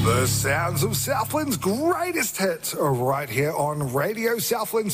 The sounds of Southland's greatest hits are right here on Radio Southland's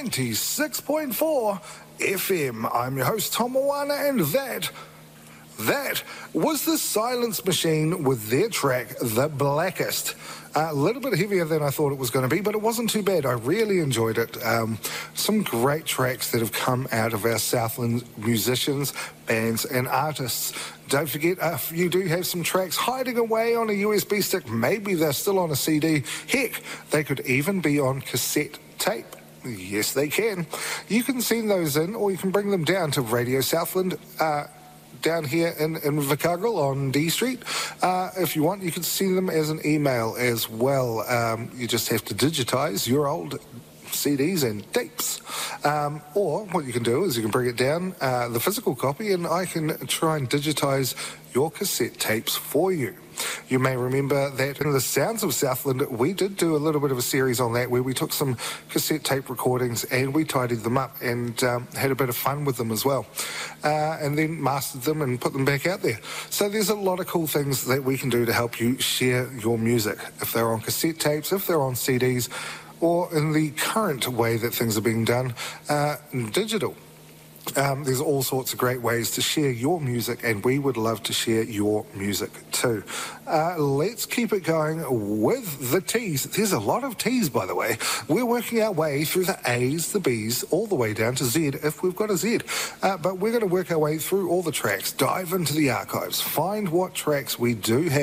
96.4 FM. I'm your host, Tom Moana, and that was the Silence Machine with their track, The Blackest. A little bit heavier than I thought it was going to be, but it wasn't too bad. I really enjoyed it. Some great tracks that have come out of our Southland musicians, bands and artists. Don't forget, if you do have some tracks hiding away on a USB stick, maybe they're still on a CD. Heck, they could even be on cassette tape. Yes, they can. You can send those in, or you can bring them down to Radio Southland, down here in Vicargill on D Street. If you want, you can send them as an email as well. You just have to digitize your old CDs and tapes. Or what you can do is you can bring it down, the physical copy, and I can try and digitize your cassette tapes for you. You may remember that in the Sounds of Southland, we did do a little bit of a series on that where we took some cassette tape recordings and we tidied them up and had a bit of fun with them as well. And then mastered them and put them back out there. So there's a lot of cool things that we can do to help you share your music. If they're on cassette tapes, if they're on CDs, or in the current way that things are being done, digital. There's all sorts of great ways to share your music, and we would love to share your music too. Let's keep it going with the T's. There's a lot of T's, by the way. We're working our way through the A's, the B's, all the way down to Z if we've got a Z. But we're going to work our way through all the tracks, dive into the archives, find what tracks we do have